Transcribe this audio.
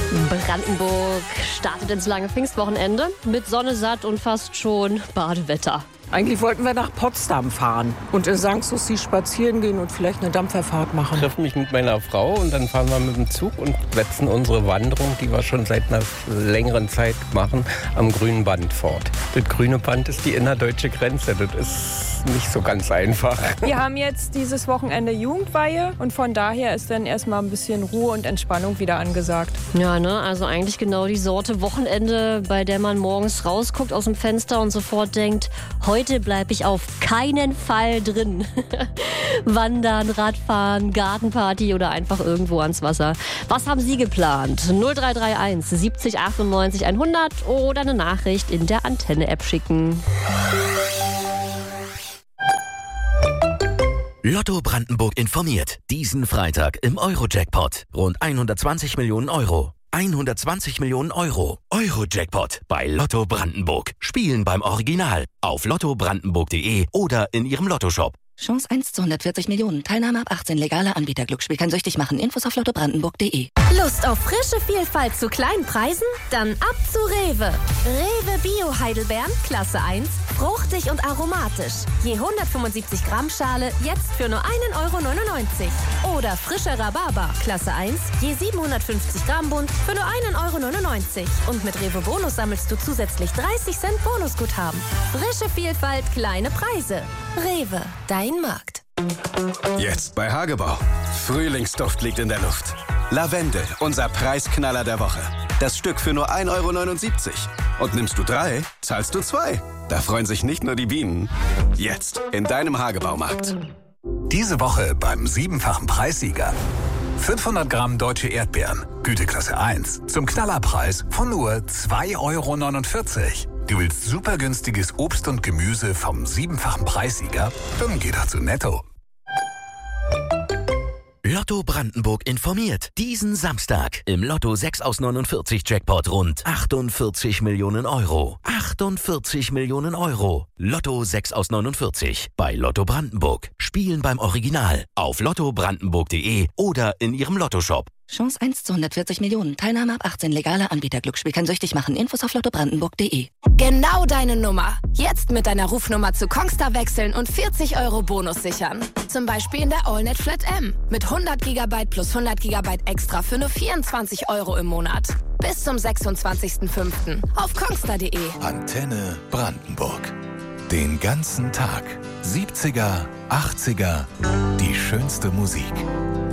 Brandenburg startet ins lange Pfingstwochenende mit Sonne satt und fast schon Badewetter. Eigentlich wollten wir nach Potsdam fahren und in Sanssouci spazieren gehen und vielleicht eine Dampferfahrt machen. Ich treffe mich mit meiner Frau und dann fahren wir mit dem Zug und setzen unsere Wanderung, die wir schon seit einer längeren Zeit machen, am grünen Band fort. Das grüne Band ist die innerdeutsche Grenze. Das ist nicht so ganz einfach. Wir haben jetzt dieses Wochenende Jugendweihe und von daher ist dann erstmal ein bisschen Ruhe und Entspannung wieder angesagt. Ja, ne, also eigentlich genau die Sorte Wochenende, bei der man morgens rausguckt aus dem Fenster und sofort denkt, heute bleibe ich auf keinen Fall drin. Wandern, Radfahren, Gartenparty oder einfach irgendwo ans Wasser. Was haben Sie geplant? 0331 70 98 100 oder eine Nachricht in der Antenne-App schicken. Lotto Brandenburg informiert. Diesen Freitag im Euro-Jackpot. Rund 120 Millionen Euro. 120 Millionen Euro. Euro-Jackpot bei Lotto Brandenburg. Spielen beim Original. Auf lottobrandenburg.de oder in Ihrem Lottoshop. Chance 1 zu 140 Millionen. Teilnahme ab 18. Legaler Anbieter. Glücksspiel kann süchtig machen. Infos auf lottobrandenburg.de. Lust auf frische Vielfalt zu kleinen Preisen? Dann ab zu Rewe. Rewe Bio Heidelbeeren, Klasse 1. Fruchtig und aromatisch. Je 175 Gramm Schale jetzt für nur 1,99 €. Oder frischer Rhabarber, Klasse 1. Je 750 Gramm Bund für nur 1,99 €. Und mit Rewe Bonus sammelst du zusätzlich 30 Cent Bonusguthaben. Frische Vielfalt, kleine Preise. Rewe, dein Markt. Jetzt bei Hagebau. Frühlingsduft liegt in der Luft. Lavendel, unser Preisknaller der Woche. Das Stück für nur 1,79 €. Und nimmst du 3, zahlst du 2. Da freuen sich nicht nur die Bienen. Jetzt in deinem Hagebaumarkt. Diese Woche beim 7-fachen Preissieger. 500 Gramm deutsche Erdbeeren, Güteklasse 1, zum Knallerpreis von nur 2,49 €. Du willst super günstiges Obst und Gemüse vom 7-fachen Preissieger? Dann geh doch zu Netto. Lotto Brandenburg informiert. Diesen Samstag im Lotto 6 aus 49 Jackpot rund 48 Millionen Euro. 48 Millionen Euro. Lotto 6 aus 49 bei Lotto Brandenburg. Spielen beim Original. Auf lottobrandenburg.de oder in Ihrem Lottoshop. Chance 1 zu 140 Millionen. Teilnahme ab 18. Legaler Anbieter. Glücksspiel kann süchtig machen. Infos auf lottobrandenburg.de. Genau deine Nummer. Jetzt mit deiner Rufnummer zu Kongstar wechseln und 40 € Bonus sichern. Zum Beispiel in der AllNet Flat M. Mit 100 GB plus 100 GB extra für nur 24 € im Monat. Bis zum 26.05. auf kongstar.de. Antenne Brandenburg. Den ganzen Tag. 70er, 80er, die schönste Musik.